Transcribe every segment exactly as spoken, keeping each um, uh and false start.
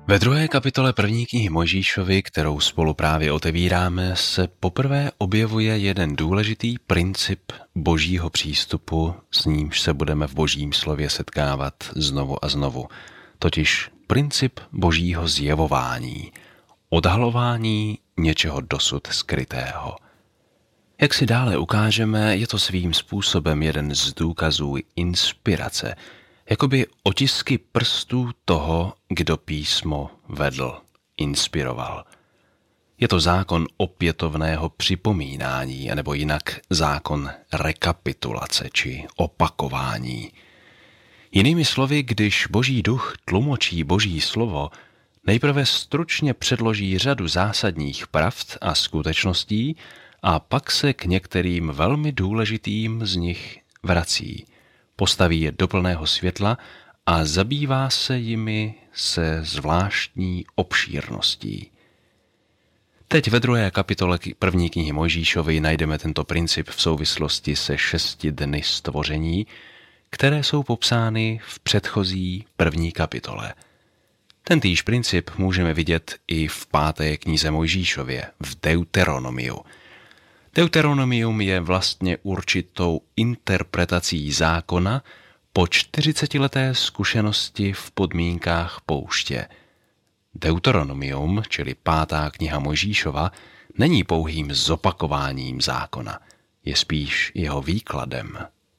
Ve druhé kapitole první knihy Mojžíšovy, kterou spolu právě otevíráme, se poprvé objevuje jeden důležitý princip božího přístupu, s nímž se budeme v božím slově setkávat znovu a znovu, totiž princip božího zjevování, odhalování něčeho dosud skrytého. Jak si dále ukážeme, je to svým způsobem jeden z důkazů inspirace, jakoby otisky prstů toho, kdo písmo vedl, inspiroval. Je to zákon opětovného připomínání, anebo jinak zákon rekapitulace či opakování. Jinými slovy, když Boží duch tlumočí Boží slovo, nejprve stručně předloží řadu zásadních pravd a skutečností a pak se k některým velmi důležitým z nich vrací. Postaví je do plného světla a zabývá se jimi se zvláštní obšírností. Teď ve druhé kapitole první knihy Mojžíšovy najdeme tento princip v souvislosti se šesti dny stvoření, které jsou popsány v předchozí první kapitole. Tentýž princip můžeme vidět i v páté knize Mojžíšově, v Deuteronomiu. Deuteronomium je vlastně určitou interpretací zákona po čtyřicetileté zkušenosti v podmínkách pouště. Deuteronomium, čili pátá kniha Mojžíšova, není pouhým zopakováním zákona, je spíš jeho výkladem.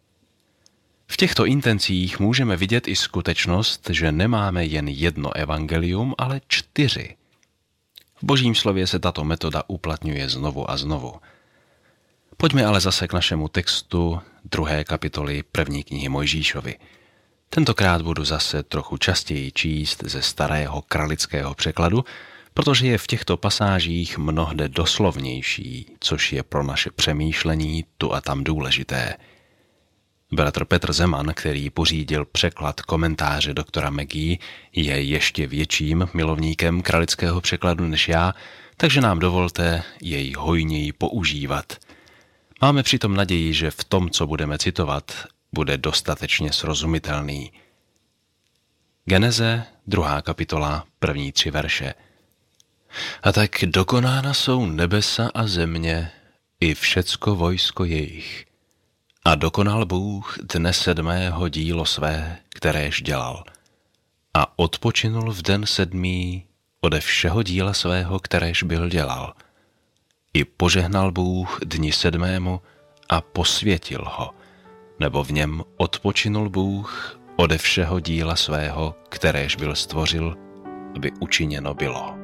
V těchto intencích můžeme vidět i skutečnost, že nemáme jen jedno evangelium, ale čtyři. V Božím slově se tato metoda uplatňuje znovu a znovu. Pojďme ale zase k našemu textu druhé kapitoly první knihy Mojžíšovy. Tentokrát budu zase trochu častěji číst ze starého kralického překladu, protože je v těchto pasážích mnohde doslovnější, což je pro naše přemýšlení tu a tam důležité. Bratr Petr Zeman, který pořídil překlad komentáře doktora Maggie, je ještě větším milovníkem kralického překladu než já, takže nám dovolte jej hojněji používat. Máme přitom naději, že v tom, co budeme citovat, bude dostatečně srozumitelný. Geneze, druhá kapitola, první tři verše. A tak dokonána jsou nebesa a země i všecko vojsko jejich. A dokonal Bůh dne sedmého dílo své, kteréž dělal. A odpočinul v den sedmý ode všeho díla svého, kteréž byl dělal. I požehnal Bůh dni sedmému a posvětil ho, nebo v něm odpočinul Bůh ode všeho díla svého, kteréž byl stvořil, aby učiněno bylo.